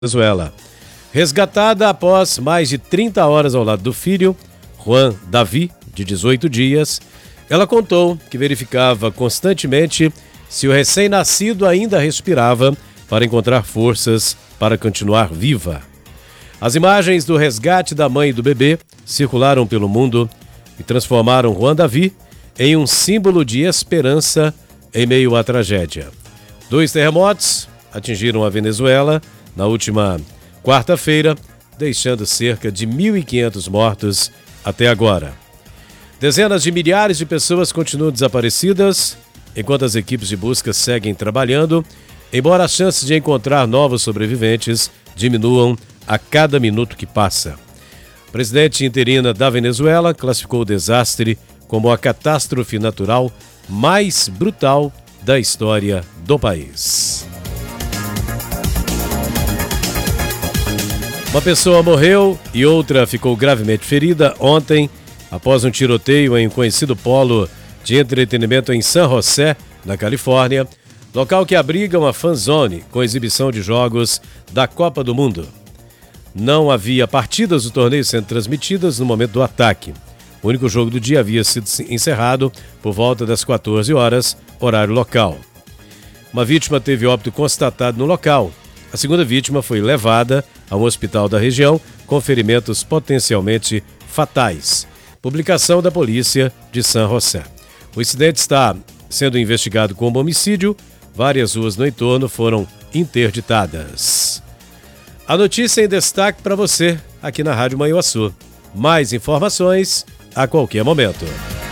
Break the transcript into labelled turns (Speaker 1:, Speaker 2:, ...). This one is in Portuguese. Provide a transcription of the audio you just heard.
Speaker 1: Venezuela. Resgatada após mais de 30 horas ao lado do filho, Juan Davi, de 18 dias, ela contou que verificava constantemente se o recém-nascido ainda respirava para encontrar forças para continuar viva. As imagens do resgate da mãe e do bebê circularam pelo mundo e transformaram Juan Davi em um símbolo de esperança em meio à tragédia. 2 terremotos atingiram a Venezuela na última quarta-feira, deixando cerca de 1.500 mortos até agora. Dezenas de milhares de pessoas continuam desaparecidas, enquanto as equipes de busca seguem trabalhando, embora as chances de encontrar novos sobreviventes diminuam a cada minuto que passa. A presidente interina da Venezuela classificou o desastre como a catástrofe natural mais brutal da história do país. Uma pessoa morreu e outra ficou gravemente ferida ontem após um tiroteio em um conhecido polo de entretenimento em San José, na Califórnia, local que abriga uma fanzone com exibição de jogos da Copa do Mundo. Não havia partidas do torneio sendo transmitidas no momento do ataque. O único jogo do dia havia sido encerrado por volta das 14 horas, horário local. Uma vítima teve óbito constatado no local. A segunda vítima foi levada a um hospital da região com ferimentos potencialmente fatais. Publicação da polícia de San José. O incidente está sendo investigado como homicídio. Várias ruas no entorno foram interditadas. A notícia em destaque para você aqui na Rádio Manhuaçu. Mais informações a qualquer momento.